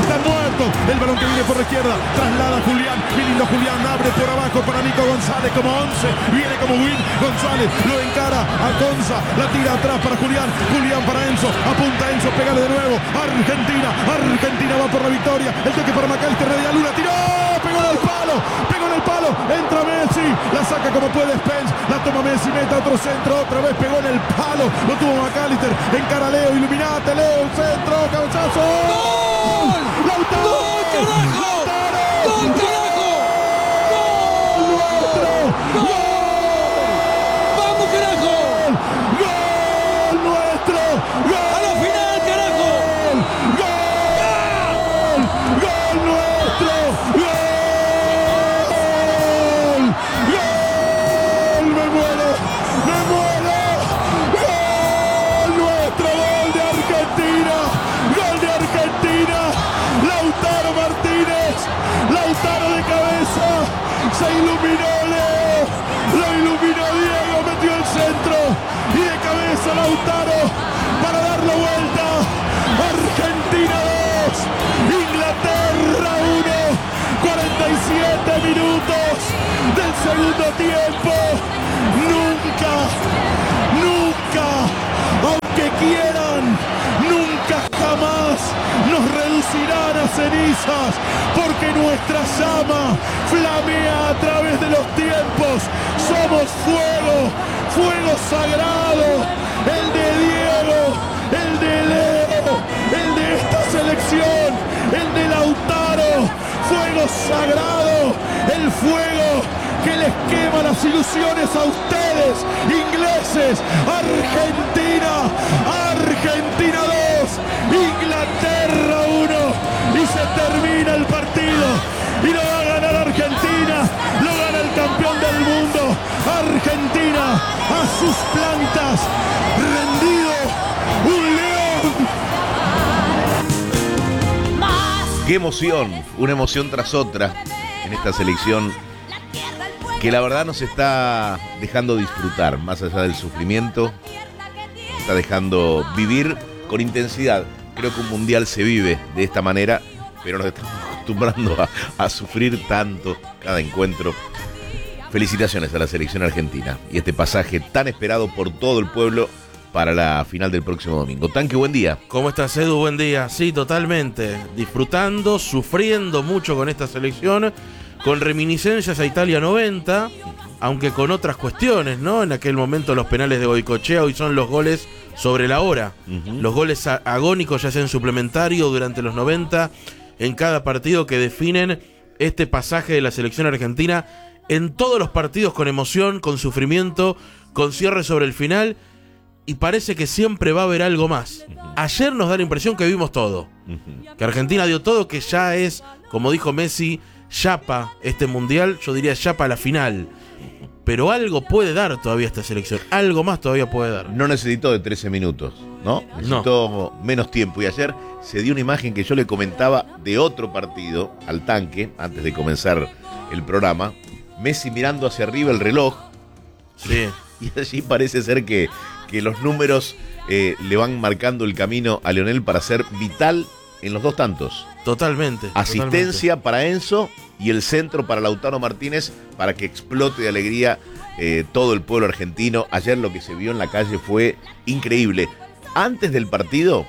están muertos. El balón que viene por la izquierda, traslada a Julián, mi lindo Julián, abre por abajo para Nico González como 11, viene como Win, González lo encara a Conza, la tira atrás para Julián, Julián para Enzo, apunta Enzo, pegale de nuevo, Argentina va por la victoria, el toque para McAllister, Media Luna, tiró, pegó en el palo, entra Messi, la saca como puede Spence, la toma Messi, mete otro centro, otra vez pegó en el palo, lo tuvo McAllister, encara a Leo, iluminate Leo, centro, cabezazo, ¡gol! ¡Lautaro! ¡Gol, carajo! ¡Gol, carajo! ¡Gol nuestro! ¡Gol! ¡Vamos, carajo! ¡Gol nuestro! ¡Gol! ¡A la final, carajo! ¡Gol! ¡Gol nuestro! ¡Gol! ¡Gol! ¡Me muero! ¡Gol nuestro! ¡Gol de Argentina! ¡Gol de Argentina! Lautaro Martínez, Lautaro de cabeza, se iluminó Leo, lo iluminó Diego, metió el centro y de cabeza Lautaro para darlo vuelta. Argentina 2, Inglaterra 1, 47 minutos del segundo tiempo. Nunca, aunque quieran, nunca jamás nos reducirán a cenizas, porque nuestra llama flamea a través de los tiempos. Somos fuego sagrado, el de Diego, el de Leo, el de esta selección, el de Lautaro, fuego sagrado, el fuego que les quema las ilusiones a ustedes, ingleses. Argentina 2, Inglaterra 1, y se termina el partido, y lo va a ganar Argentina, lo gana el campeón del mundo. Argentina a sus plantas, rendido, un león. Qué emoción, una emoción tras otra en esta selección que la verdad nos está dejando disfrutar, más allá del sufrimiento, nos está dejando vivir con intensidad. Creo que un mundial se vive de esta manera, pero nos estamos acostumbrando a sufrir tanto cada encuentro. Felicitaciones a la selección argentina y este pasaje tan esperado por todo el pueblo para la final del próximo domingo. Tanque, buen día. ¿Cómo estás, Edu? Buen día. Sí, totalmente. Disfrutando, sufriendo mucho con esta selección, con reminiscencias a Italia 90, aunque con otras cuestiones, ¿no? En aquel momento los penales de Goicoechea, hoy son los goles sobre la hora. Los goles agónicos, ya sea en suplementario durante los 90, en cada partido, que definen este pasaje de la selección argentina en todos los partidos, con emoción, con sufrimiento, con cierre sobre el final, y parece que siempre va a haber algo más. Ayer nos da la impresión que vimos todo, que Argentina dio todo, que ya es, como dijo Messi, yapa este mundial, yo diría yapa a la final. Pero algo puede dar todavía esta selección, algo más todavía puede dar. No necesitó de 13 minutos, ¿no? Necesitó menos tiempo, y ayer se dio una imagen que yo le comentaba de otro partido al Tanque, antes de comenzar el programa. Messi mirando hacia arriba el reloj. Sí. Y allí parece ser que los números le van marcando el camino a Lionel para ser vital en los dos tantos. Totalmente. Asistencia para Enzo y el centro para Lautaro Martínez, para que explote de alegría todo el pueblo argentino. Ayer lo que se vio en la calle fue increíble. Antes del partido,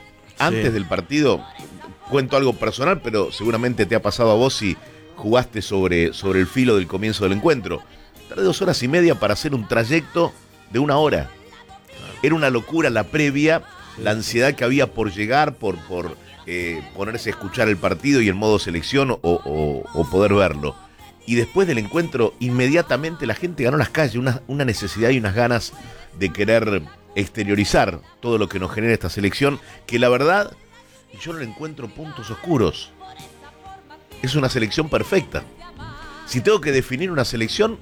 cuento algo personal, pero seguramente te ha pasado a vos si jugaste sobre el filo del comienzo del encuentro. Tardé 2 horas y media para hacer un trayecto de 1 hora. Era una locura la previa, la ansiedad que había por llegar, por ponerse a escuchar el partido y en modo selección o poder verlo. Y después del encuentro, inmediatamente la gente ganó las calles, una necesidad y unas ganas de querer exteriorizar todo lo que nos genera esta selección, que la verdad, yo no le encuentro puntos oscuros. Es una selección perfecta. Si tengo que definir una selección,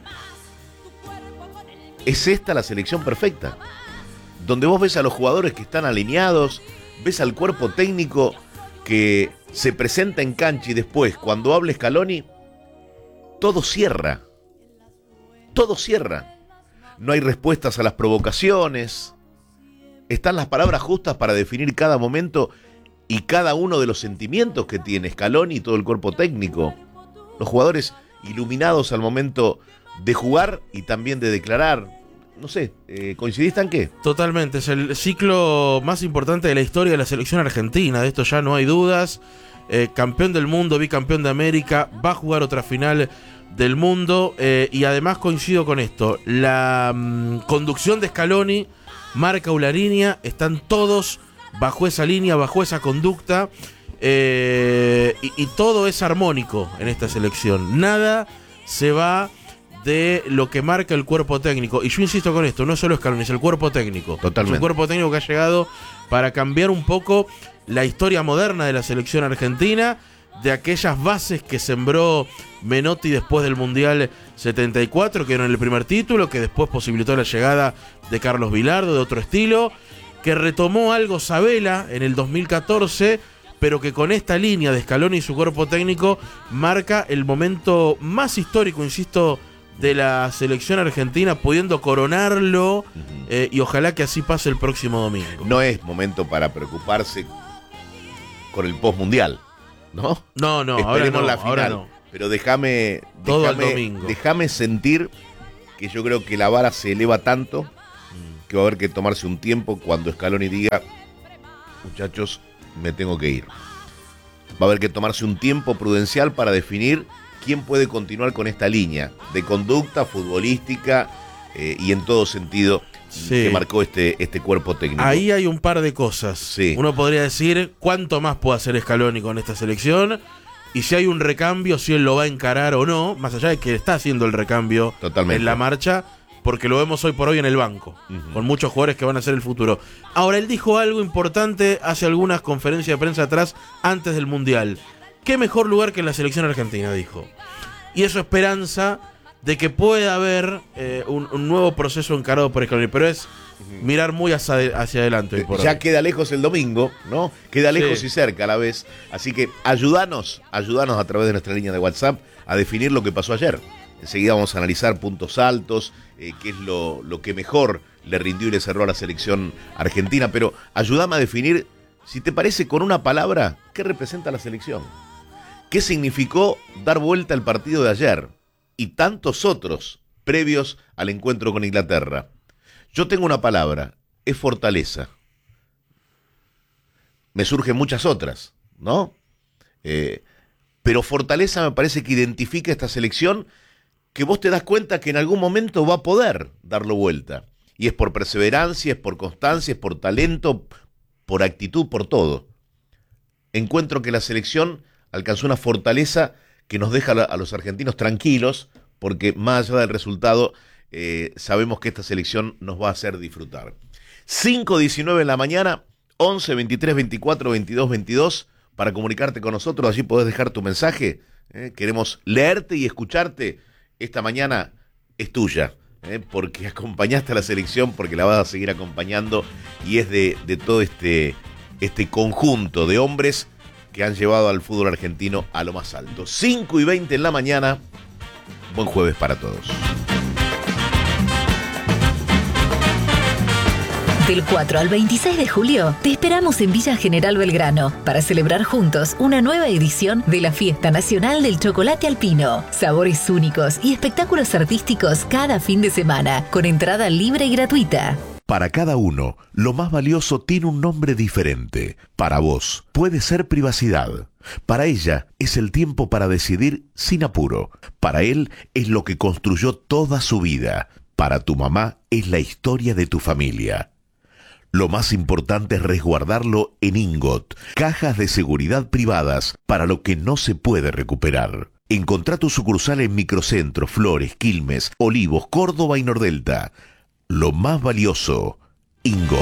es esta la selección perfecta. Donde vos ves a los jugadores que están alineados, ves al cuerpo técnico que se presenta en cancha, y después, cuando habla Scaloni, todo cierra. Todo cierra. No hay respuestas a las provocaciones. Están las palabras justas para definir cada momento, y cada uno de los sentimientos que tiene Scaloni y todo el cuerpo técnico. Los jugadores iluminados al momento de jugar y también de declarar. No sé, ¿coincidiste en qué? Totalmente, es el ciclo más importante de la historia de la selección argentina, de esto ya no hay dudas. Campeón del mundo, bicampeón de América, va a jugar otra final del mundo, y además coincido con esto, la conducción de Scaloni marca una línea, están todos bajo esa línea, bajo esa conducta, y todo es armónico en esta selección, nada se va de lo que marca el cuerpo técnico, y yo insisto con esto, no solo Scaloni, es el cuerpo técnico. Totalmente. Es un cuerpo técnico que ha llegado para cambiar un poco la historia moderna de la selección argentina, de aquellas bases que sembró Menotti después del Mundial 74, que era el primer título, que después posibilitó la llegada de Carlos Bilardo, de otro estilo, que retomó algo Sabela en el 2014, pero que con esta línea de Scaloni y su cuerpo técnico marca el momento más histórico, insisto, de la selección argentina, pudiendo coronarlo, y ojalá que así pase el próximo domingo. No es momento para preocuparse con el postmundial, ¿no? No, Esperemos la ahora final. no. Pero déjame domingo. Déjame sentir que yo creo que la vara se eleva tanto que va a haber que tomarse un tiempo cuando Scaloni diga: muchachos, me tengo que ir. Va a haber que tomarse un tiempo prudencial para definir quién puede continuar con esta línea de conducta futbolística, y en todo sentido, sí, que marcó este cuerpo técnico. Ahí hay un par de cosas. Sí. Uno podría decir cuánto más puede hacer Scaloni con esta selección, y si hay un recambio, si él lo va a encarar o no, más allá de que está haciendo el recambio Totalmente. en la marcha, porque lo vemos hoy por hoy en el banco, con muchos jugadores que van a ser el futuro. Ahora, él dijo algo importante hace algunas conferencias de prensa atrás, antes del Mundial. ¿Qué mejor lugar que la selección argentina?, dijo. Y eso esperanza de que pueda haber un nuevo proceso encarado por Scaloni, pero es mirar muy hacia adelante hoy por ya hoy. queda lejos el domingo, ¿no? Queda lejos Sí. y cerca a la vez. Así que ayúdanos a través de nuestra línea de WhatsApp a definir lo que pasó ayer. Enseguida vamos a analizar puntos altos, qué es lo que mejor le rindió y le cerró a la selección argentina. Pero ayúdame a definir, si te parece, con una palabra, ¿qué representa la selección? ¿Qué significó dar vuelta el partido de ayer y tantos otros previos al encuentro con Inglaterra? Yo tengo una palabra, es fortaleza. Me surgen muchas otras, ¿no? Pero fortaleza me parece que identifica esta selección, que vos te das cuenta que en algún momento va a poder darlo vuelta. Y es por perseverancia, es por constancia, es por talento, por actitud, por todo. Encuentro que la selección alcanzó una fortaleza que nos deja a los argentinos tranquilos, porque más allá del resultado, sabemos que esta selección nos va a hacer disfrutar. 5:19 en la mañana, 11 23 24 22 22, para comunicarte con nosotros. Allí podés dejar tu mensaje. Queremos leerte y escucharte. Esta mañana es tuya, porque acompañaste a la selección, porque la vas a seguir acompañando, y es de todo este conjunto de hombres que han llevado al fútbol argentino a lo más alto. 5:20 en la mañana. Buen jueves para todos. Del 4 al 26 de julio, te esperamos en Villa General Belgrano para celebrar juntos una nueva edición de la Fiesta Nacional del Chocolate Alpino. Sabores únicos y espectáculos artísticos cada fin de semana, con entrada libre y gratuita. Para cada uno, lo más valioso tiene un nombre diferente. Para vos, puede ser privacidad. Para ella, es el tiempo para decidir sin apuro. Para él, es lo que construyó toda su vida. Para tu mamá, es la historia de tu familia. Lo más importante es resguardarlo en Ingot, cajas de seguridad privadas para lo que no se puede recuperar. Encontrá tu sucursal en Microcentro, Flores, Quilmes, Olivos, Córdoba y Nordelta. Lo más valioso, Ingot.